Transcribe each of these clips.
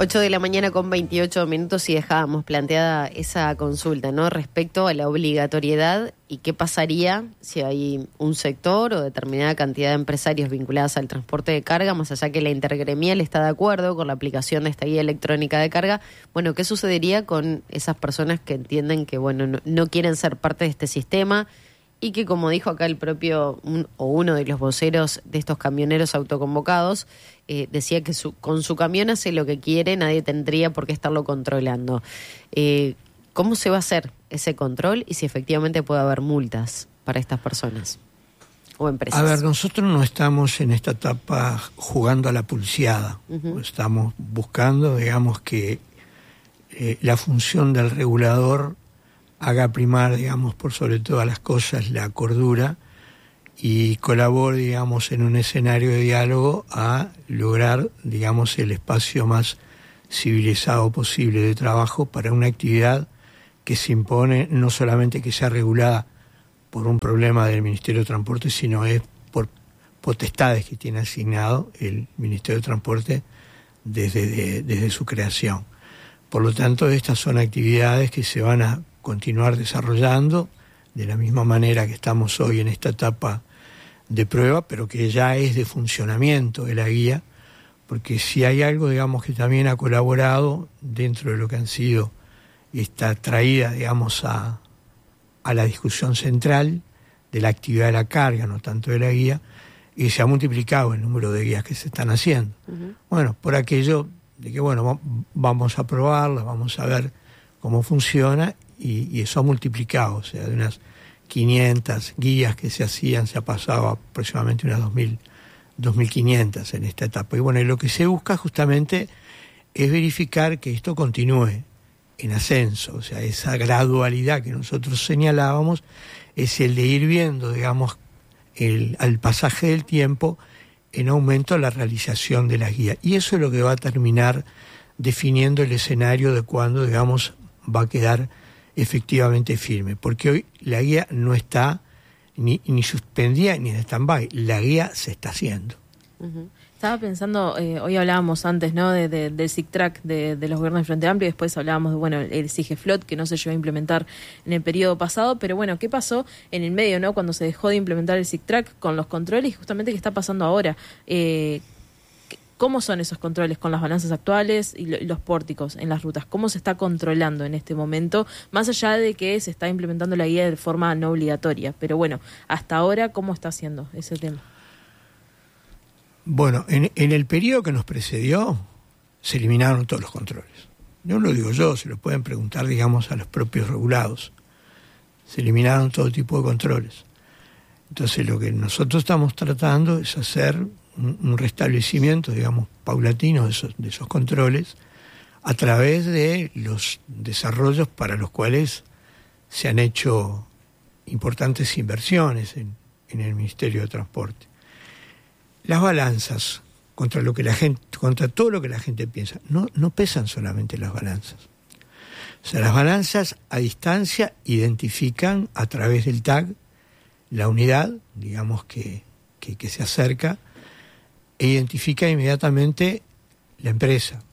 8:28 y dejábamos planteada esa consulta, ¿no? Respecto a la obligatoriedad y qué pasaría si hay un sector o determinada cantidad de empresarios vinculados al transporte de carga, más allá que la intergremial está de acuerdo con la aplicación de esta guía electrónica de carga. Bueno, ¿qué sucedería con esas personas que entienden que, bueno, no quieren ser parte de este sistema? Y que, como dijo acá el propio, uno de los voceros de estos camioneros autoconvocados, decía que con su camión hace lo que quiere, nadie tendría por qué estarlo controlando. ¿Cómo se va a hacer ese control y si efectivamente puede haber multas para estas personas o empresas? A ver, nosotros no estamos en esta etapa jugando a la pulseada. Uh-huh. Estamos buscando, digamos, que la función del regulador haga primar, digamos, por sobre todas las cosas, la cordura y colabore, digamos, en un escenario de diálogo a lograr, digamos, el espacio más civilizado posible de trabajo para una actividad que se impone no solamente que sea regulada por un problema del Ministerio de Transporte, sino es por potestades que tiene asignado el Ministerio de Transporte desde su creación. Por lo tanto, estas son actividades que se van a continuar desarrollando de la misma manera que estamos hoy en esta etapa de prueba, pero que ya es de funcionamiento de la guía, porque si hay algo, digamos, que también ha colaborado dentro de lo que han sido esta traída, digamos, a la discusión central de la actividad de la carga, no tanto de la guía, y se ha multiplicado el número de guías que se están haciendo. Uh-huh. Bueno, por aquello de que, bueno, vamos a probarla, vamos a ver cómo funciona, y eso ha multiplicado, o sea, de unas 500 guías que se hacían, se ha pasado a aproximadamente unas 2.500 en esta etapa. Y bueno, y lo que se busca justamente es verificar que esto continúe en ascenso, o sea, esa gradualidad que nosotros señalábamos es el de ir viendo, digamos, al pasaje del tiempo en aumento la realización de las guías. Y eso es lo que va a terminar definiendo el escenario de cuándo, digamos, va a quedar efectivamente firme, porque hoy la guía no está ni suspendida ni en stand-by, la guía se está haciendo. Uh-huh. Estaba pensando, hoy hablábamos antes, ¿no?, del SICTRAC de los gobiernos de Frente Amplio, y después hablábamos de, bueno, el SIGEFLOT, que no se llegó a implementar en el periodo pasado, pero bueno, ¿qué pasó en el medio, no?, cuando se dejó de implementar el SICTRAC con los controles, y justamente qué está pasando ahora? ¿Cómo son esos controles con las balanzas actuales y los pórticos en las rutas? ¿Cómo se está controlando en este momento? Más allá de que se está implementando la guía de forma no obligatoria. Pero bueno, hasta ahora, ¿cómo está haciendo ese tema? Bueno, en el periodo que nos precedió, se eliminaron todos los controles. No lo digo yo, se lo pueden preguntar, digamos, a los propios regulados. Se eliminaron todo tipo de controles. Entonces, lo que nosotros estamos tratando es hacer un restablecimiento, digamos, paulatino de esos controles a través de los desarrollos para los cuales se han hecho importantes inversiones en el Ministerio de Transporte. Las balanzas, contra todo lo que la gente piensa, no pesan solamente las balanzas. O sea, las balanzas a distancia identifican a través del tag la unidad, digamos, que se acerca, e identifica inmediatamente la empresa.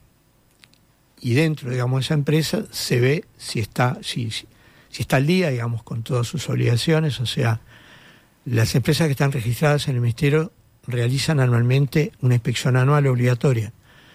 Y dentro, digamos, de esa empresa se ve si está al día, digamos, con todas sus obligaciones. O sea, las empresas que están registradas en el Ministerio realizan anualmente una inspección anual obligatoria,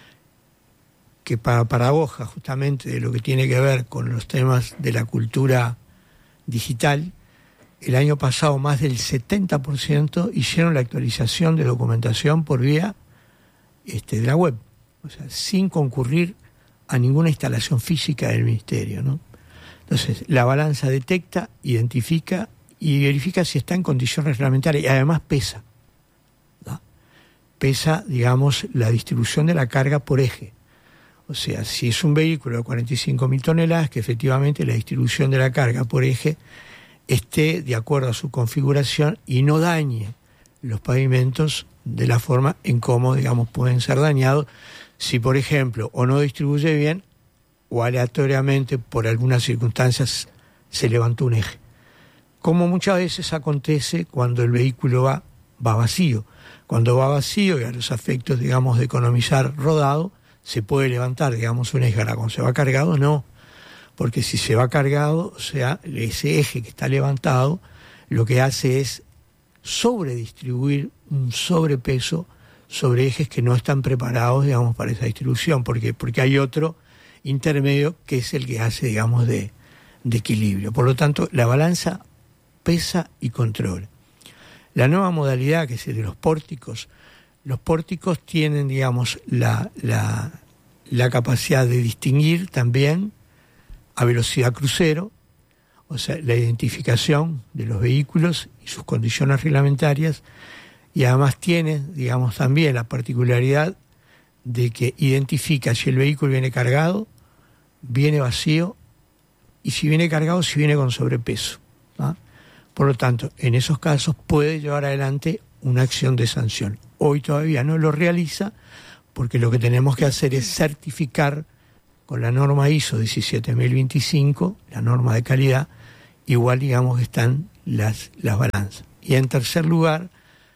que para paradoja justamente de lo que tiene que ver con los temas de la cultura digital, el año pasado más del 70% hicieron la actualización de documentación por vía de la web, o sea, sin concurrir a ninguna instalación física del Ministerio, ¿no? Entonces, la balanza detecta, identifica y verifica si está en condiciones reglamentarias, y además pesa, ¿no? Pesa, digamos, la distribución de la carga por eje. O sea, si es un vehículo de 45.000 toneladas, que efectivamente la distribución de la carga por eje esté de acuerdo a su configuración y no dañe los pavimentos de la forma en cómo, digamos, pueden ser dañados si, por ejemplo, o no distribuye bien o aleatoriamente por algunas circunstancias se levantó un eje. Como muchas veces acontece cuando el vehículo va vacío. Cuando va vacío y a los efectos, digamos, de economizar rodado, se puede levantar, digamos, un eje. Ahora, cuando se va cargado, no. Porque si se va cargado, o sea, ese eje que está levantado, lo que hace es sobredistribuir un sobrepeso sobre ejes que no están preparados, digamos, para esa distribución. Porque hay otro intermedio que es el que hace, digamos, de equilibrio. Por lo tanto, la balanza pesa y controla. La nueva modalidad, que es el de los pórticos tienen, digamos, la capacidad de distinguir también a velocidad crucero, o sea, la identificación de los vehículos y sus condiciones reglamentarias, y además tiene, digamos, también la particularidad de que identifica si el vehículo viene cargado, viene vacío, y si viene cargado, si viene con sobrepeso, ¿ah? Por lo tanto, en esos casos puede llevar adelante una acción de sanción. Hoy todavía no lo realiza, porque lo que tenemos que hacer es certificar con la norma ISO 17025, la norma de calidad, igual, digamos, que están las balanzas. Y en tercer lugar,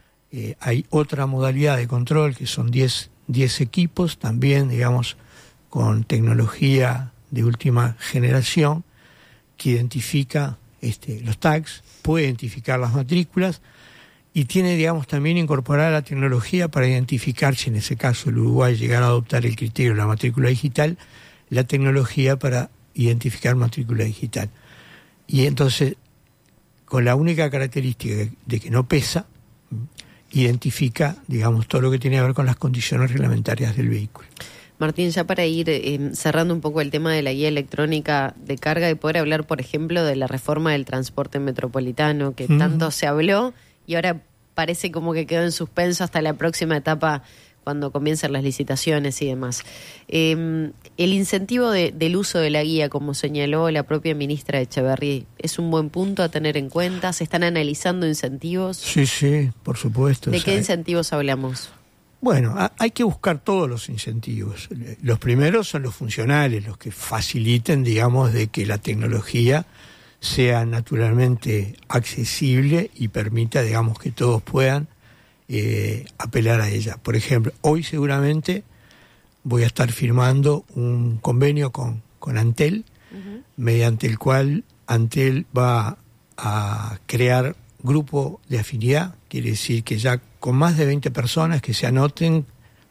hay otra modalidad de control, que son 10 equipos, también, digamos, con tecnología de última generación, que identifica los tags, puede identificar las matrículas, y tiene, digamos, también incorporada la tecnología para identificar, si en ese caso el Uruguay llegara a adoptar el criterio de la matrícula digital, la tecnología para identificar matrícula digital. Y entonces, con la única característica de que no pesa, identifica, digamos, todo lo que tiene que ver con las condiciones reglamentarias del vehículo. Martín, ya para ir cerrando un poco el tema de la guía electrónica de carga y poder hablar, por ejemplo, de la reforma del transporte metropolitano, que tanto se habló y ahora parece como que quedó en suspenso hasta la próxima etapa, cuando comiencen las licitaciones y demás. El incentivo del uso de la guía, como señaló la propia ministra Echeverri, ¿es un buen punto a tener en cuenta? ¿Se están analizando incentivos? Sí, por supuesto. ¿De qué incentivos hablamos? Bueno, hay que buscar todos los incentivos. Los primeros son los funcionales, los que faciliten, digamos, de que la tecnología sea naturalmente accesible y permita, digamos, que todos puedan apelar a ella. Por ejemplo, hoy seguramente voy a estar firmando un convenio con Antel, mediante el cual Antel va a crear grupo de afinidad, quiere decir que ya con más de 20 personas que se anoten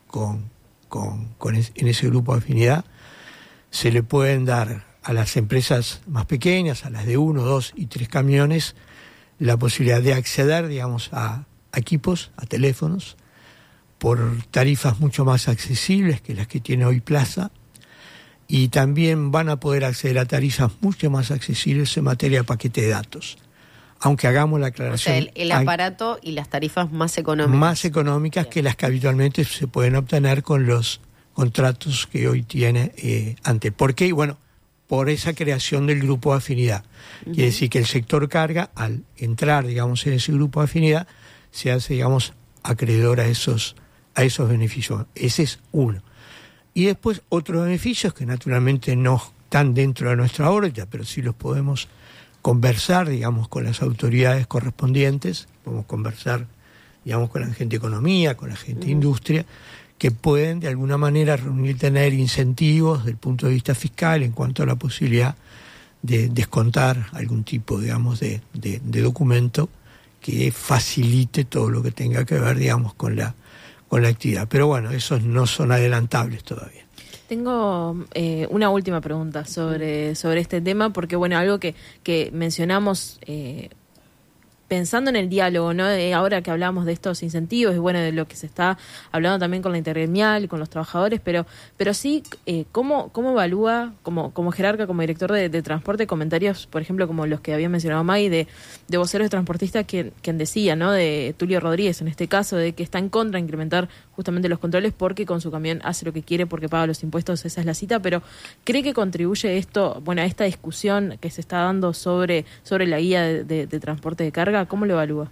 en ese grupo de afinidad, se le pueden dar a las empresas más pequeñas, a las de 1, 2 y 3 camiones, la posibilidad de acceder, digamos, a equipos, a teléfonos, por tarifas mucho más accesibles que las que tiene hoy Plaza, y también van a poder acceder a tarifas mucho más accesibles en materia de paquete de datos. Aunque hagamos la aclaración... O sea, el aparato y las tarifas más económicas. Más económicas que las que habitualmente se pueden obtener con los contratos que hoy tiene Antel. ¿Por qué? Bueno, por esa creación del grupo de afinidad. Quiere decir que el sector carga, al entrar, digamos, en ese grupo de afinidad, se hace, digamos, acreedor a esos beneficios. Ese es uno. Y después otros beneficios que naturalmente no están dentro de nuestra órbita, pero sí los podemos conversar, digamos, con las autoridades correspondientes, podemos conversar, digamos, con la gente de economía, con la gente de industria, que pueden de alguna manera reunir, tener incentivos desde el punto de vista fiscal en cuanto a la posibilidad de descontar algún tipo, digamos, de documento que facilite todo lo que tenga que ver, digamos, con la actividad. Pero bueno, esos no son adelantables todavía. Tengo una última pregunta sobre este tema, porque bueno, algo que mencionamos pensando en el diálogo, ¿no? Ahora que hablamos de estos incentivos y bueno, de lo que se está hablando también con la intergremial y con los trabajadores, pero sí, ¿cómo evalúa como jerarca, como director de transporte, comentarios, por ejemplo, como los que había mencionado May, de voceros de transportistas quien decía, ¿no? De Tulio Rodríguez, en este caso, de que está en contra de incrementar justamente los controles porque con su camión hace lo que quiere, porque paga los impuestos, esa es la cita, pero ¿cree que contribuye esto, bueno, a esta discusión que se está dando sobre la guía de transporte de carga? ¿Cómo lo evalúa?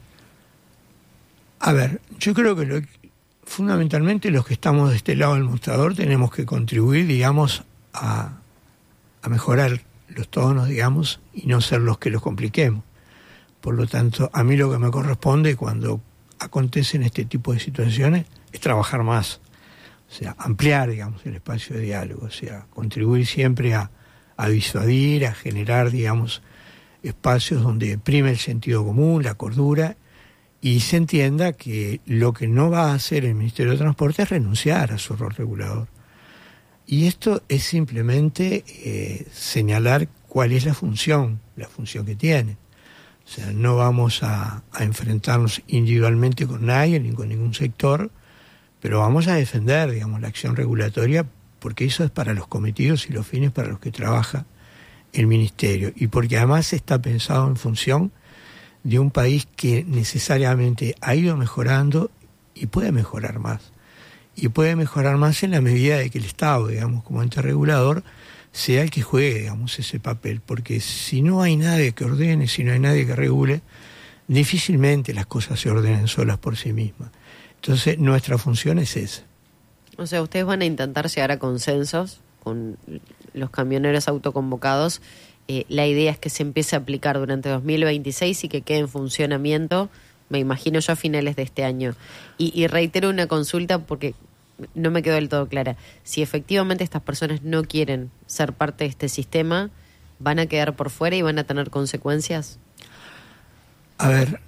A ver, yo creo que fundamentalmente los que estamos de este lado del mostrador tenemos que contribuir, digamos, a mejorar los tonos, digamos, y no ser los que los compliquemos. Por lo tanto, a mí lo que me corresponde cuando acontecen este tipo de situaciones es trabajar más O sea, ampliar, digamos, el espacio de diálogo, o sea, contribuir siempre a disuadir, a generar, digamos, espacios donde prime el sentido común, la cordura, y se entienda que lo que no va a hacer el Ministerio de Transporte es renunciar a su rol regulador. Y esto es simplemente señalar cuál es la función que tiene. O sea, no vamos a enfrentarnos individualmente con nadie ni con ningún sector, pero vamos a defender, digamos, la acción regulatoria, porque eso es para los cometidos y los fines para los que trabaja el Ministerio, y porque además está pensado en función de un país que necesariamente ha ido mejorando y puede mejorar más. Y puede mejorar más en la medida de que el Estado, digamos, como ente regulador, sea el que juegue, digamos, ese papel. Porque si no hay nadie que ordene, si no hay nadie que regule, difícilmente las cosas se ordenen solas por sí mismas. Entonces, nuestra función es esa. O sea, ustedes van a intentar llegar a consensos con los camioneros autoconvocados. La idea es que se empiece a aplicar durante 2026 y que quede en funcionamiento, me imagino yo, a finales de este año. Y reitero una consulta porque no me quedó del todo clara. Si efectivamente estas personas no quieren ser parte de este sistema, ¿van a quedar por fuera y van a tener consecuencias? A ver,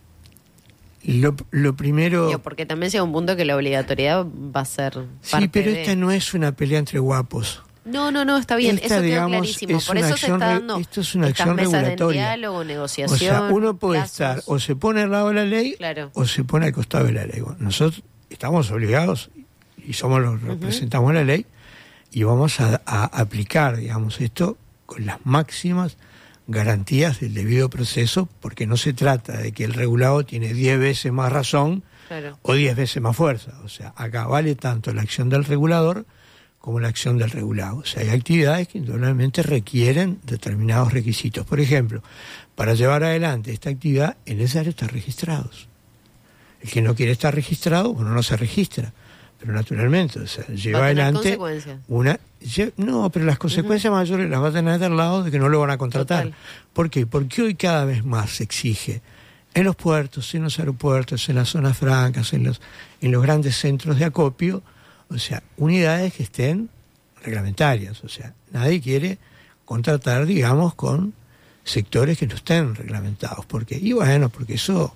lo primero... Porque también llega un punto que la obligatoriedad va a ser parte Sí, pero de... esta no es una pelea entre guapos. No, está bien, esta, eso digamos, quedó clarísimo. Por eso se está dando esto es una estas acción mesas regulatoria. de diálogo, negociación. O sea, uno puede plazos. estar, o se pone al lado de la ley, Claro. o se pone al costado de la ley. Bueno, nosotros estamos obligados, y somos los que representamos la ley, y vamos a aplicar, digamos, esto con las máximas garantías del debido proceso, porque no se trata de que el regulado tiene 10 veces más razón, Claro. o 10 veces más fuerza. O sea, acá vale tanto la acción del regulador como la acción del regulado. O sea, hay actividades que indudablemente requieren determinados requisitos. Por ejemplo, para llevar adelante esta actividad es necesario estar registrados. El que no quiere estar registrado, bueno, no se registra. Pero naturalmente, o sea, lleva adelante una... No, pero las consecuencias mayores las va a tener del lado de que no lo van a contratar. Total. ¿Por qué? Porque hoy cada vez más se exige en los puertos, en los aeropuertos, en las zonas francas, en los grandes centros de acopio, o sea, unidades que estén reglamentarias. O sea, nadie quiere contratar, digamos, con sectores que no estén reglamentados. Porque eso,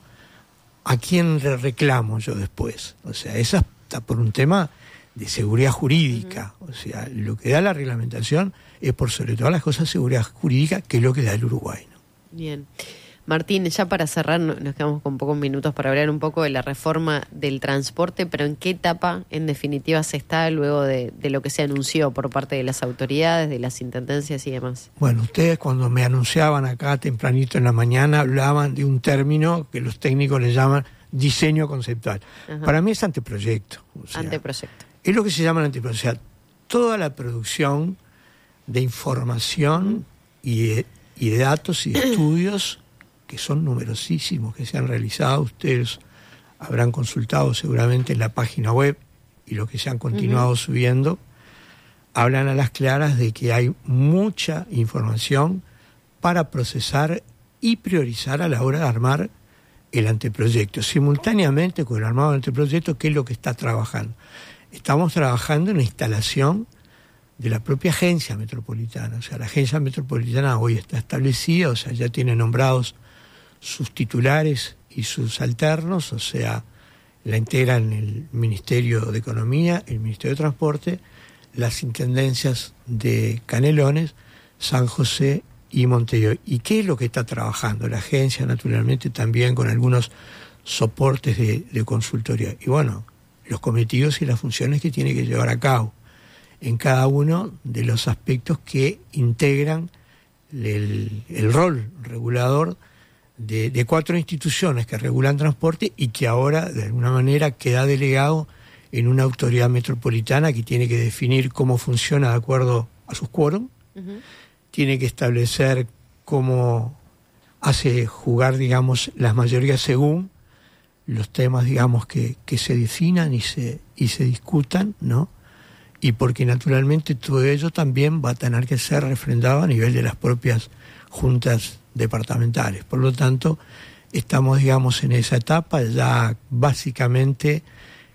¿a quién le reclamo yo después? O sea, esa está por un tema de seguridad jurídica. O sea, lo que da la reglamentación es por sobre todas las cosas seguridad jurídica, que es lo que da el Uruguay, ¿no? Bien. Martín, ya para cerrar, nos quedamos con pocos minutos para hablar un poco de la reforma del transporte, pero ¿en qué etapa, en definitiva, se está luego de lo que se anunció por parte de las autoridades, de las intendencias y demás? Bueno, ustedes cuando me anunciaban acá tempranito en la mañana hablaban de un término que los técnicos le llaman diseño conceptual. Ajá. Para mí es anteproyecto. O sea, anteproyecto. Es lo que se llama el anteproyecto. O sea, toda la producción de información y de datos y de estudios que son numerosísimos, que se han realizado, ustedes habrán consultado seguramente en la página web y lo que se han continuado subiendo, hablan a las claras de que hay mucha información para procesar y priorizar a la hora de armar el anteproyecto. Simultáneamente con el armado del anteproyecto, ¿qué es lo que está trabajando? Estamos trabajando en la instalación de la propia agencia metropolitana. O sea, la agencia metropolitana hoy está establecida, o sea, ya tiene nombrados sus titulares y sus alternos, o sea, la integran el Ministerio de Economía, el Ministerio de Transporte, las intendencias de Canelones, San José y Montevideo. ¿Y qué es lo que está trabajando la agencia? Naturalmente también con algunos soportes de consultoría. Y bueno, los cometidos y las funciones que tiene que llevar a cabo en cada uno de los aspectos que integran el rol regulador de 4 instituciones que regulan transporte y que ahora de alguna manera queda delegado en una autoridad metropolitana que tiene que definir cómo funciona de acuerdo a sus quórum, tiene que establecer cómo hace jugar, digamos, las mayorías según los temas, digamos, que se definan y se discutan, ¿no? Y porque naturalmente todo ello también va a tener que ser refrendado a nivel de las propias juntas departamentales. Por lo tanto, estamos, digamos, en esa etapa ya básicamente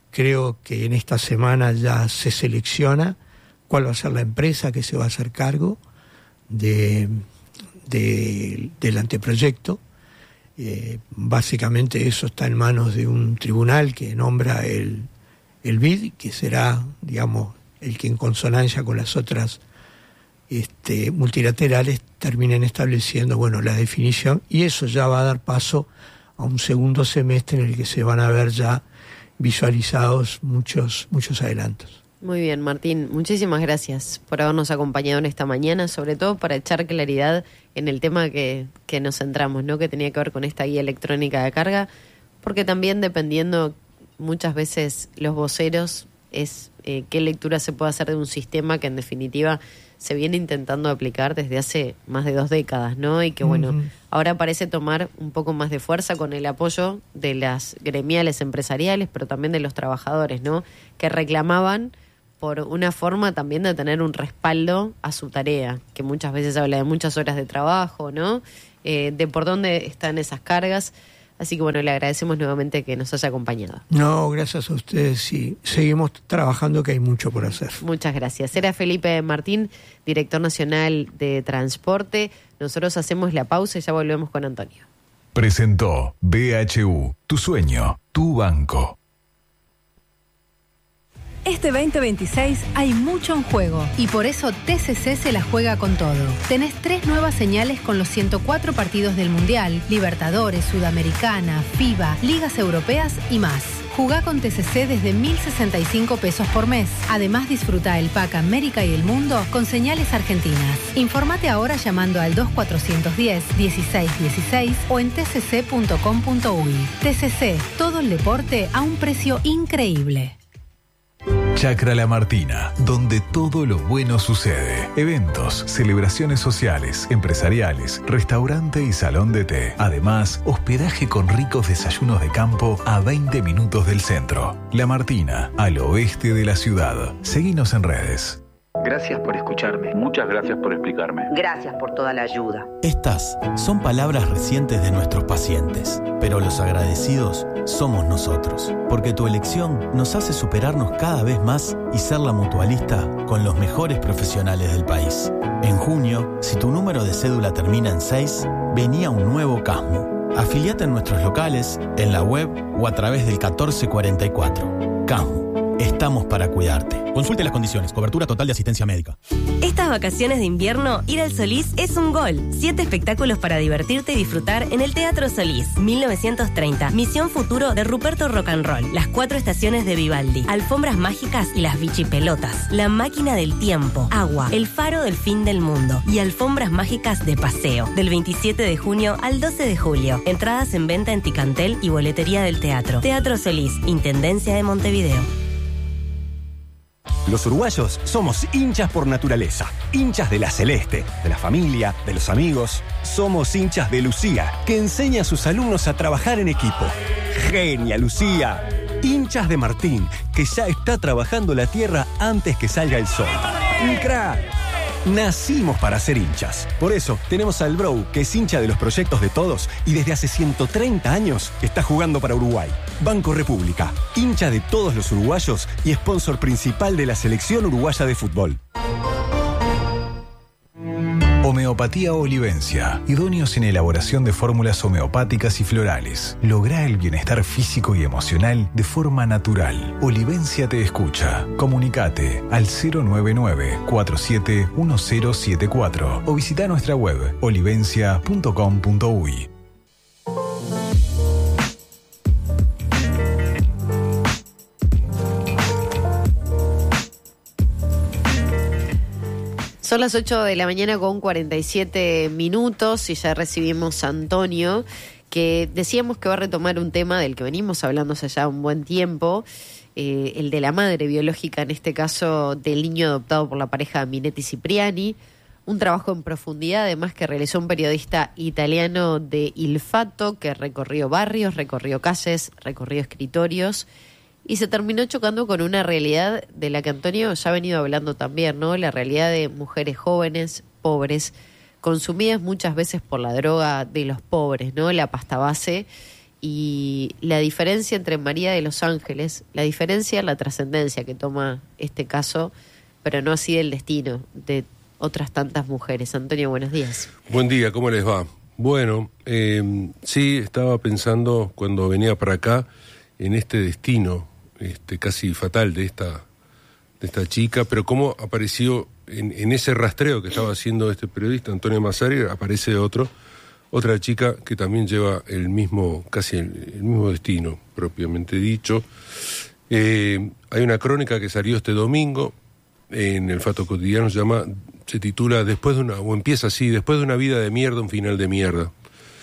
creo que en esta semana ya se selecciona cuál va a ser la empresa que se va a hacer cargo del anteproyecto. Básicamente eso está en manos de un tribunal que nombra el BID, que será, digamos, el que en consonancia con las otras multilaterales terminen estableciendo, bueno, la definición, y eso ya va a dar paso a un segundo semestre en el que se van a ver ya visualizados muchos adelantos. Muy bien, Martín, muchísimas gracias por habernos acompañado en esta mañana, sobre todo para echar claridad en el tema que nos centramos, ¿no? Que tenía que ver con esta guía electrónica de carga, porque también dependiendo muchas veces los voceros es qué lectura se puede hacer de un sistema que en definitiva se viene intentando aplicar desde hace más de 2 décadas, ¿no? Y que bueno, ahora parece tomar un poco más de fuerza con el apoyo de las gremiales empresariales, pero también de los trabajadores, ¿no? Que reclamaban por una forma también de tener un respaldo a su tarea, que muchas veces habla de muchas horas de trabajo, ¿no? De por dónde están esas cargas. Así que bueno, le agradecemos nuevamente que nos haya acompañado. No, gracias a ustedes, y seguimos trabajando, que hay mucho por hacer. Muchas gracias. Era Felipe Martín, director nacional de Transporte. Nosotros hacemos la pausa y ya volvemos con Antonio. Presentó BHU, tu sueño, tu banco. Este 2026 hay mucho en juego y por eso TCC se la juega con todo. Tenés 3 nuevas señales con los 104 partidos del Mundial, Libertadores, Sudamericana, FIBA, Ligas Europeas y más. Jugá con TCC desde 1.065 pesos por mes. Además, disfruta el pack América y el Mundo con señales argentinas. Informate ahora llamando al 2410-1616 o en tcc.com.uy. TCC, todo el deporte a un precio increíble. Chacra La Martina, donde todo lo bueno sucede. Eventos, celebraciones sociales, empresariales, restaurante y salón de té. Además, hospedaje con ricos desayunos de campo a 20 minutos del centro. La Martina, al oeste de la ciudad. Seguinos en redes. Gracias por escucharme. Muchas gracias por explicarme. Gracias por toda la ayuda. Estas son palabras recientes de nuestros pacientes, pero los agradecidos somos nosotros, porque tu elección nos hace superarnos cada vez más y ser la mutualista con los mejores profesionales del país. En junio, si tu número de cédula termina en 6, venía un nuevo CASMU. Afiliate en nuestros locales, en la web o a través del 1444. CASMU. Estamos para cuidarte. Consulte las condiciones. Cobertura total de asistencia médica. Estas vacaciones de invierno, ir al Solís es un gol. 7 espectáculos para divertirte y disfrutar en el Teatro Solís. 1930. Misión Futuro de Ruperto Rock and Roll. Las 4 estaciones de Vivaldi. Alfombras mágicas y las bichipelotas. La máquina del tiempo. Agua. El faro del fin del mundo. Y alfombras mágicas de paseo. Del 27 de junio al 12 de julio. Entradas en venta en Ticantel y boletería del teatro. Teatro Solís. Intendencia de Montevideo. Los uruguayos somos hinchas por naturaleza, hinchas de la celeste, de la familia, de los amigos. Somos hinchas de Lucía, que enseña a sus alumnos a trabajar en equipo. ¡Genia, Lucía! Hinchas de Martín, que ya está trabajando la tierra antes que salga el sol. ¡Un crack! Nacimos para ser hinchas. Por eso tenemos al Brou, que es hincha de los proyectos de todos y desde hace 130 años está jugando para Uruguay. Banco República, hincha de todos los uruguayos y sponsor principal de la selección uruguaya de fútbol. Homeopatía Olivencia, idóneos en elaboración de fórmulas homeopáticas y florales. Lográ el bienestar físico y emocional de forma natural. Olivencia te escucha. Comunicate al 099-471074 o visita nuestra web olivencia.com.uy. Son las 8 de la mañana con 47 minutos y ya recibimos a Antonio, que decíamos que va a retomar un tema del que venimos hablando hace ya un buen tiempo, el de la madre biológica, en este caso del niño adoptado por la pareja Minetti Cipriani, un trabajo en profundidad además que realizó un periodista italiano de Il Fatto, que recorrió barrios, recorrió calles, recorrió escritorios, y se terminó chocando con una realidad de la que Antonio ya ha venido hablando también, ¿no? La realidad de mujeres jóvenes, pobres, consumidas muchas veces por la droga de los pobres, ¿no? La pasta base, y la diferencia entre María de los Ángeles, la diferencia, la trascendencia que toma este caso, pero no así el destino de otras tantas mujeres. Antonio, buenos días. Buen día, ¿cómo les va? Bueno, sí, estaba pensando cuando venía para acá en este destino casi fatal de esta chica, pero cómo apareció en ese rastreo que estaba haciendo este periodista, Antonio Massari, aparece otra chica que también lleva casi el mismo destino, propiamente dicho. Hay una crónica que salió este domingo en el Fato Cotidiano, se titula empieza así: después de una vida de mierda, un final de mierda.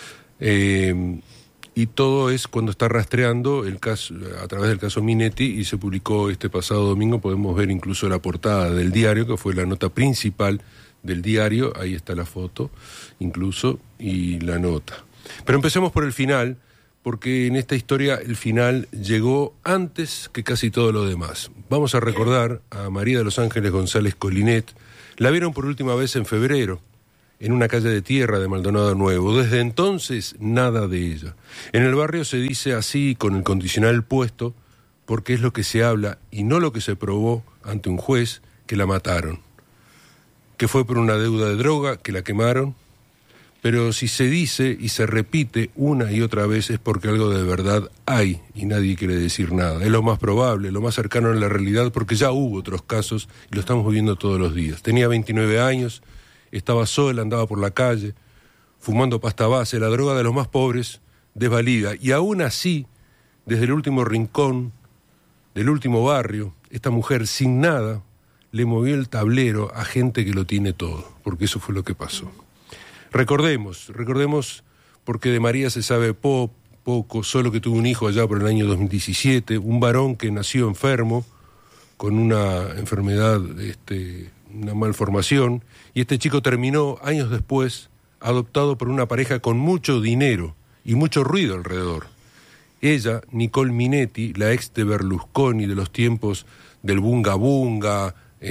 Y todo es cuando está rastreando el caso a través del caso Minetti, y se publicó este pasado domingo. Podemos ver incluso la portada del diario, que fue la nota principal del diario. Ahí está la foto incluso y la nota. Pero empecemos por el final, porque en esta historia el final llegó antes que casi todo lo demás. Vamos a recordar a María de los Ángeles González Colinet. La vieron por última vez en febrero, en una calle de tierra de Maldonado Nuevo. Desde entonces, nada de ella. En el barrio se dice así, con el condicional puesto, porque es lo que se habla y no lo que se probó ante un juez, que la mataron. Que fue por una deuda de droga, que la quemaron. Pero si se dice y se repite una y otra vez es porque algo de verdad hay y nadie quiere decir nada. Es lo más probable, lo más cercano a la realidad, porque ya hubo otros casos y lo estamos viviendo todos los días. Tenía 29 años, estaba sola, andaba por la calle, fumando pasta base, la droga de los más pobres, desvalida. Y aún así, desde el último rincón del último barrio, esta mujer sin nada le movió el tablero a gente que lo tiene todo, porque eso fue lo que pasó. Recordemos, porque de María se sabe poco, solo que tuvo un hijo allá por el año 2017, un varón que nació enfermo, con una enfermedad, una malformación, y este chico terminó, años después, adoptado por una pareja con mucho dinero y mucho ruido alrededor. Ella, Nicole Minetti, la ex de Berlusconi, de los tiempos del Bunga Bunga,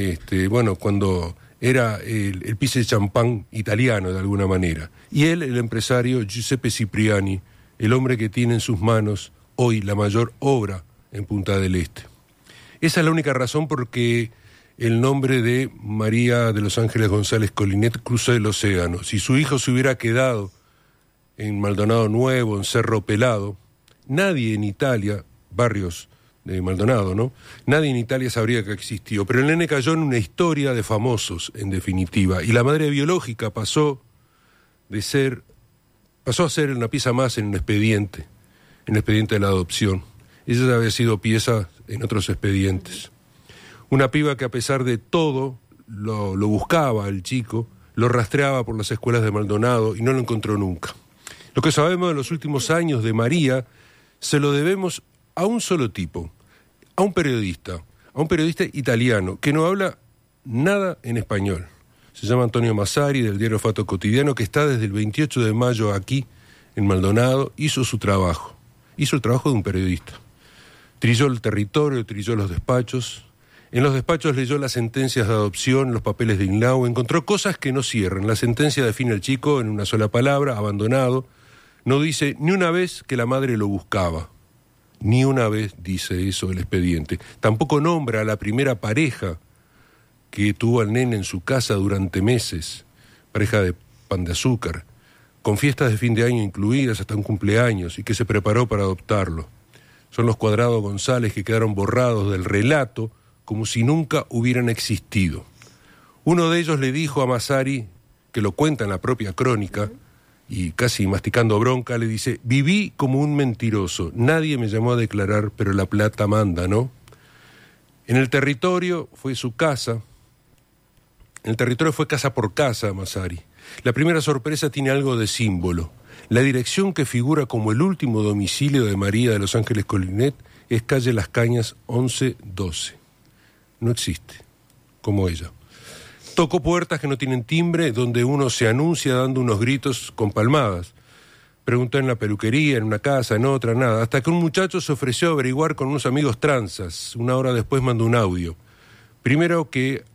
cuando era el pisse champán italiano de alguna manera. Y él, el empresario Giuseppe Cipriani, el hombre que tiene en sus manos hoy la mayor obra en Punta del Este. Esa es la única razón por que el nombre de María de los Ángeles González Colinet cruzó el océano. Si su hijo se hubiera quedado en Maldonado Nuevo, en Cerro Pelado, nadie en Italia, barrios de Maldonado, ¿no? Nadie en Italia sabría que existió, pero el nene cayó en una historia de famosos, en definitiva, y la madre biológica pasó a ser una pieza más en el expediente de la adopción. Ella ya había sido pieza en otros expedientes. Una piba que a pesar de todo lo buscaba al chico, lo rastreaba por las escuelas de Maldonado y no lo encontró nunca. Lo que sabemos de los últimos años de María se lo debemos a un solo tipo, a un periodista italiano que no habla nada en español. Se llama Antonio Massari, del diario Fato Cotidiano, que está desde el 28 de mayo aquí en Maldonado. Hizo el trabajo de un periodista. Trilló el territorio, trilló los despachos. En los despachos leyó las sentencias de adopción, los papeles de INLAU, encontró cosas que no cierran. La sentencia define al chico en una sola palabra: abandonado. No dice ni una vez que la madre lo buscaba. Ni una vez dice eso el expediente. Tampoco nombra a la primera pareja que tuvo al nene en su casa durante meses, pareja de pan de azúcar, con fiestas de fin de año incluidas hasta un cumpleaños, y que se preparó para adoptarlo. Son los Cuadrado González que quedaron borrados del relato como si nunca hubieran existido. Uno de ellos le dijo a Massari, que lo cuenta en la propia crónica, y casi masticando bronca, le dice: viví como un mentiroso, nadie me llamó a declarar, pero la plata manda, ¿no? En el territorio fue su casa, fue casa por casa, Massari. La primera sorpresa tiene algo de símbolo. La dirección que figura como el último domicilio de María de los Ángeles Colinet es calle Las Cañas 1112. No existe, como ella. Tocó puertas que no tienen timbre, donde uno se anuncia dando unos gritos con palmadas. Preguntó en la peluquería, en una casa, en otra, nada. Hasta que un muchacho se ofreció a averiguar con unos amigos tranzas. Una hora después mandó un audio. Primero que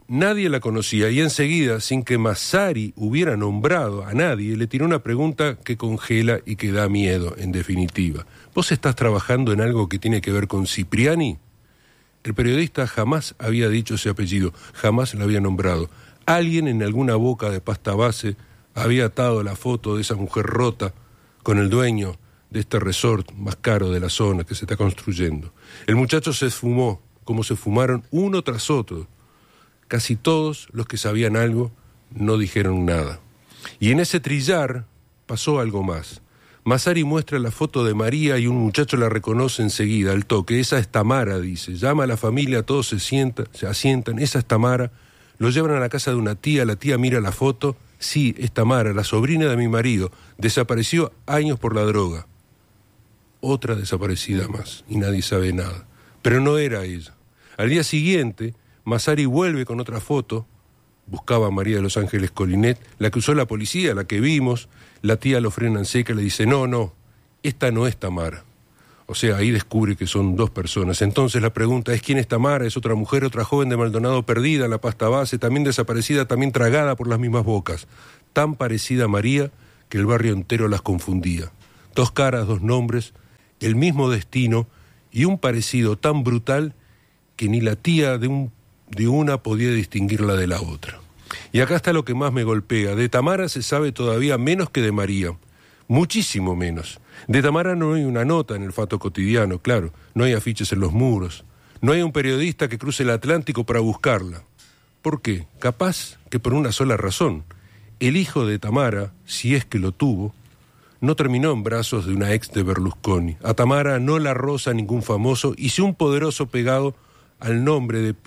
nadie la conocía y enseguida, sin que Massari hubiera nombrado a nadie, le tiró una pregunta que congela y que da miedo, en definitiva. ¿Vos estás trabajando en algo que tiene que ver con Cipriani? El periodista jamás había dicho ese apellido, jamás lo había nombrado. Alguien en alguna boca de pasta base había atado la foto de esa mujer rota con el dueño de este resort más caro de la zona que se está construyendo. El muchacho se esfumó, como se fumaron uno tras otro. Casi todos los que sabían algo no dijeron nada. Y en ese trillar pasó algo más. Massari muestra la foto de María y un muchacho la reconoce enseguida, al toque. Esa es Tamara, dice. Llama a la familia, todos se asientan. Esa es Tamara. Lo llevan a la casa de una tía, la tía mira la foto. Sí, es Tamara, la sobrina de mi marido. Desapareció años por la droga. Otra desaparecida más, y nadie sabe nada. Pero no era ella. Al día siguiente, Massari vuelve con otra foto. Buscaba a María de los Ángeles Colinet, la que usó la policía, la que vimos. La tía lo frena en seca y le dice, no, esta no es Tamara. O sea, ahí descubre que son dos personas. Entonces la pregunta es, ¿quién es Tamara? ¿Es otra mujer, otra joven de Maldonado perdida en la pasta base, también desaparecida, también tragada por las mismas bocas? Tan parecida a María que el barrio entero las confundía. Dos caras, dos nombres, el mismo destino y un parecido tan brutal que ni la tía de una podía distinguirla de la otra. Y acá está lo que más me golpea. De Tamara se sabe todavía menos que de María, muchísimo menos. De Tamara no hay una nota en el Fato Cotidiano, claro, no hay afiches en los muros, no hay un periodista que cruce el Atlántico para buscarla. ¿Por qué? Capaz que por una sola razón. El hijo de Tamara, si es que lo tuvo, no terminó en brazos de una ex de Berlusconi. A Tamara no la roza ningún famoso, y si un poderoso pegado al nombre de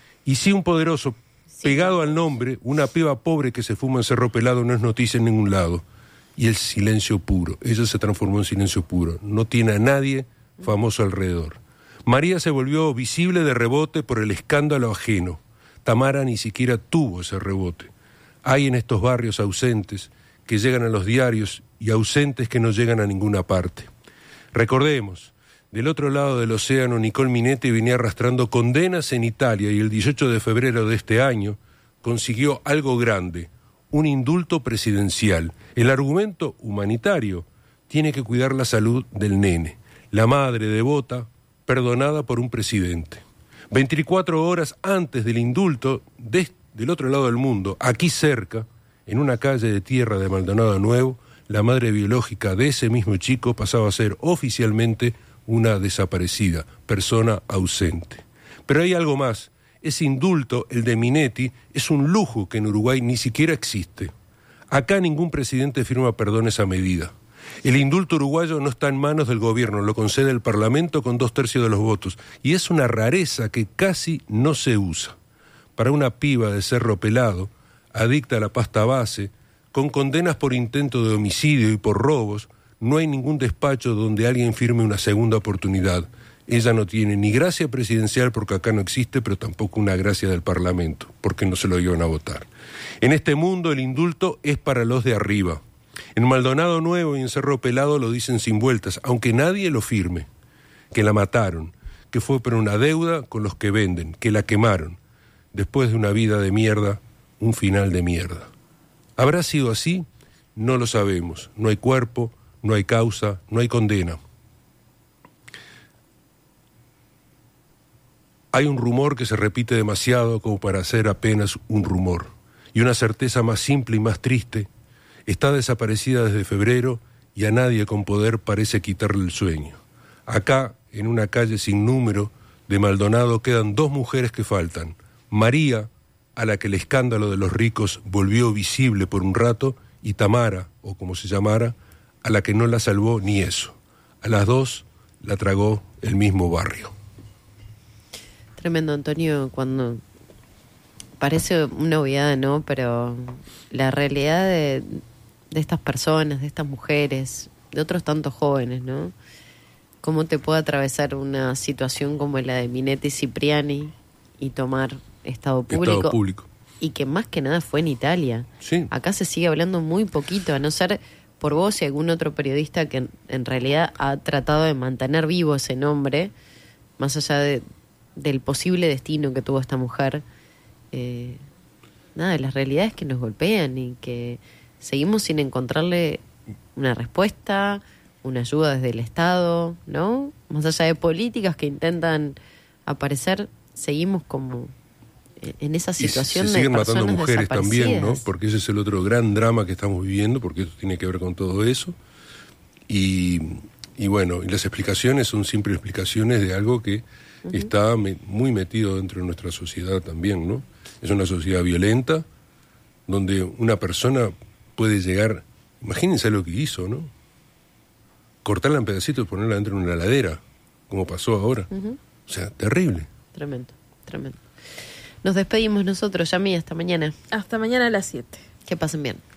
pegado al nombre, una piba pobre que se fuma en Cerro Pelado no es noticia en ningún lado. Y el silencio puro, ella se transformó en silencio puro, no tiene a nadie famoso alrededor. María se volvió visible de rebote por el escándalo ajeno. Tamara ni siquiera tuvo ese rebote. Hay en estos barrios ausentes que llegan a los diarios y ausentes que no llegan a ninguna parte. Recordemos, del otro lado del océano, Nicole Minetti venía arrastrando condenas en Italia y el 18 de febrero de este año consiguió algo grande, un indulto presidencial. El argumento humanitario tiene que cuidar la salud del nene, la madre devota, perdonada por un presidente. 24 horas antes del indulto, del otro lado del mundo, aquí cerca, en una calle de tierra de Maldonado Nuevo, la madre biológica de ese mismo chico pasaba a ser oficialmente una desaparecida, persona ausente. Pero hay algo más. Ese indulto, el de Minetti, es un lujo que en Uruguay ni siquiera existe. Acá ningún presidente firma perdones a medida. El indulto uruguayo no está en manos del gobierno, lo concede el Parlamento con 2/3 de los votos. Y es una rareza que casi no se usa. Para una piba de Cerro Pelado, adicta a la pasta base, con condenas por intento de homicidio y por robos, no hay ningún despacho donde alguien firme una segunda oportunidad. Ella no tiene ni gracia presidencial porque acá no existe, pero tampoco una gracia del Parlamento, porque no se lo iban a votar. En este mundo el indulto es para los de arriba. En Maldonado Nuevo y en Cerro Pelado lo dicen sin vueltas, aunque nadie lo firme, que la mataron, que fue por una deuda con los que venden, que la quemaron. Después de una vida de mierda, un final de mierda. ¿Habrá sido así? No lo sabemos. No hay cuerpo, no hay causa, no hay condena. Hay un rumor que se repite demasiado como para ser apenas un rumor. Y una certeza más simple y más triste, está desaparecida desde febrero y a nadie con poder parece quitarle el sueño. Acá, en una calle sin número de Maldonado, quedan 2 mujeres que faltan. María, a la que el escándalo de los ricos volvió visible por un rato, y Tamara, o como se llamara, a la que no la salvó ni eso. A las 2 la tragó el mismo barrio. Tremendo, Antonio, cuando parece una obviedad, ¿no? Pero la realidad de estas personas, de estas mujeres, de otros tantos jóvenes, ¿no? ¿Cómo te puede atravesar una situación como la de Minetti y Cipriani y tomar estado público? Y que más que nada fue en Italia. Sí. Acá se sigue hablando muy poquito, a no ser por vos y algún otro periodista que en realidad ha tratado de mantener vivo ese nombre, más allá del posible destino que tuvo esta mujer. de las realidades que nos golpean y que seguimos sin encontrarle una respuesta, una ayuda desde el Estado, ¿no? Más allá de políticas que intentan aparecer, seguimos como en esa situación se de siguen personas matando mujeres también, ¿no? desaparecidas. Porque ese es el otro gran drama que estamos viviendo, porque esto tiene que ver con todo eso. Y bueno, y las explicaciones son siempre explicaciones de algo que está muy metido dentro de nuestra sociedad también, ¿no? Es una sociedad violenta, donde una persona puede llegar, imagínense lo que hizo, ¿no? Cortarla en pedacitos y ponerla dentro de una heladera, como pasó ahora. O sea, terrible. Tremendo, tremendo. Nos despedimos nosotros, Yami, hasta mañana. Hasta mañana a las 7. Que pasen bien.